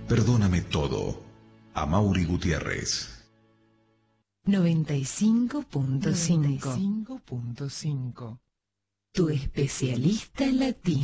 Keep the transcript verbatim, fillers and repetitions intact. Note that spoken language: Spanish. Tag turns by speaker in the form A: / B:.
A: Perdóname todo. Amaury Gutiérrez.
B: noventa y cinco punto cinco.
C: noventa y cinco punto cinco.
B: Tu especialista latino.